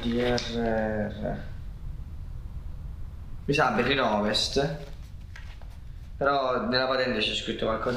DRR. Mi sa Berlino Ovest. Però nella patente c'è scritto qualcosa